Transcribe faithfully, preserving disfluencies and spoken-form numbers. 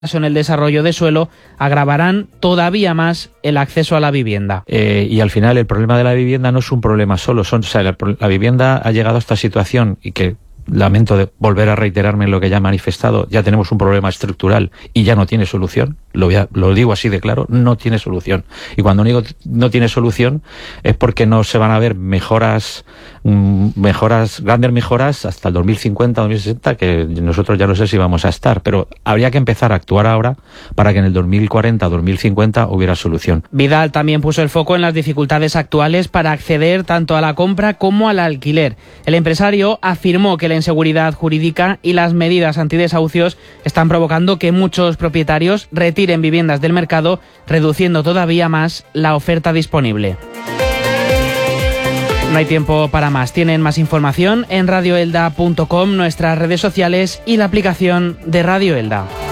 en el desarrollo de suelo agravarán todavía más el acceso a la vivienda. Eh, y al final el problema de la vivienda no es un problema solo, son, o sea, la, la vivienda ha llegado a esta situación y que lamento de volver a reiterarme en lo que ya he manifestado, ya tenemos un problema estructural y ya no tiene solución, lo, voy a, lo digo así de claro, no tiene solución. Y cuando digo no tiene solución es porque no se van a ver mejoras, mejoras, grandes mejoras hasta el dos mil cincuenta, dos mil sesenta, que nosotros ya no sé si vamos a estar, pero habría que empezar a actuar ahora para que en el dos mil cuarenta, dos mil cincuenta hubiera solución. Vidal también puso el foco en las dificultades actuales para acceder tanto a la compra como al alquiler. El empresario afirmó que la inseguridad jurídica y las medidas antidesahucios están provocando que muchos propietarios retiren viviendas del mercado, reduciendo todavía más la oferta disponible. No hay tiempo para más. Tienen más información en radio elda punto com, nuestras redes sociales y la aplicación de Radio Elda.